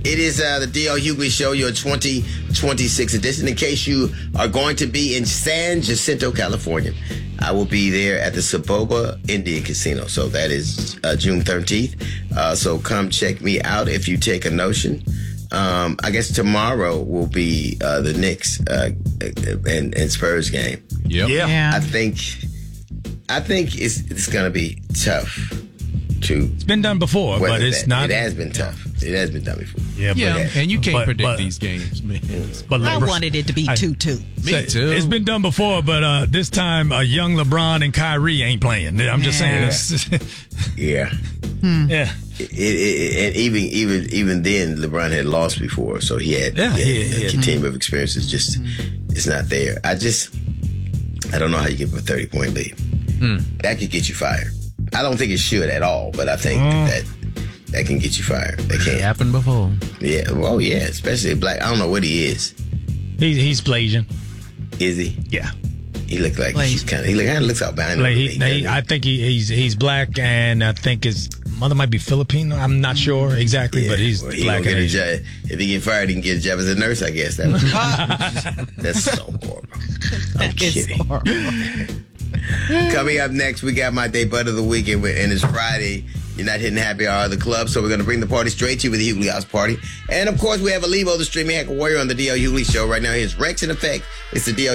It is the D.L. Hughley Show, your 2026 edition. In case you are going to be in San Jacinto, California, I will be there at the Saboba Indian Casino. So that is June 13th. So come check me out if you take a notion. I guess tomorrow will be the Knicks and Spurs game. Yep. Yeah. I think it's going to be tough. It's been done before, but it's not. It has been tough. It has been done before. Yeah, and you can't predict these games, man. But I wanted it to be 2-2. Me too. It's been done before, but this time young LeBron and Kyrie ain't playing. I'm just saying. Yeah. Yeah. And even then, LeBron had lost before, so he had a team of experiences. Just it's not there. I don't know how you give him a 30-point lead. That could get you fired. I don't think it should at all, but I think that can get you fired. That can happened before. Yeah. Well, yeah. Especially black. I don't know what he is. He's Blasian. Is he? Yeah. He looked like he's kind of looks albino. I think he's black, and I think his mother might be Filipino. I'm not sure exactly, but he's black. And Asian. If he get fired, he can get a job as a nurse, I guess. That's so horrible. I'm kidding. Coming up next, we got my debut of the week, and it's Friday. You're not hitting happy hour of the club, so we're going to bring the party straight to you with the Hughley House Party. And, of course, we have Alivo, the streaming hacker warrior, on the D.L. Hughley Show. Right now, here's Rex in Effect. It's the D.L.